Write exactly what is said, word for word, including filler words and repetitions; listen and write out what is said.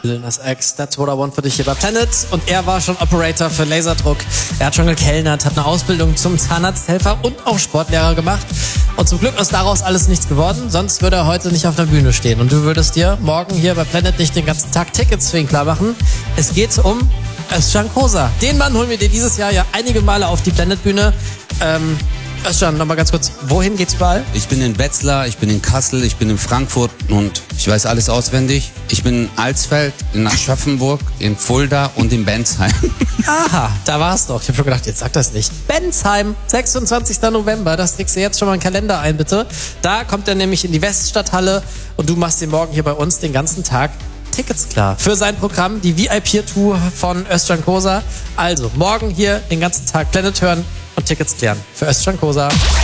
Lil Nas X, That's What I Want für dich hier bei Planet. Und er war schon Operator für Laserdruck. Er hat schon gekellnert, hat eine Ausbildung zum Zahnarzthelfer und auch Sportlehrer gemacht. Und zum Glück ist daraus alles nichts geworden, sonst würde er heute nicht auf der Bühne stehen. Und du würdest dir morgen hier bei Planet nicht den ganzen Tag Tickets für ihn klar machen. Es geht um Özcan Kosa. Den Mann holen wir dir dieses Jahr ja einige Male auf die Planet-Bühne. Ähm, Özcan, nochmal ganz kurz, wohin geht's überall? Ich bin in Wetzlar, ich bin in Kassel, ich bin in Frankfurt und ich weiß alles auswendig. Ich bin in Alsfeld, in Aschaffenburg, in Fulda und in Bensheim. Aha, da war's doch. Ich habe schon gedacht, jetzt sag das nicht. Bensheim, sechsundzwanzigster November, das trägst du jetzt schon mal in den Kalender ein, bitte. Da kommt er nämlich in die Weststadthalle und du machst dir morgen hier bei uns den ganzen Tag Tickets klar für sein Programm, die V I P-Tour von Özcan Kosa. Also, morgen hier den ganzen Tag Planet hören und Tickets klären für Özcan Kosa.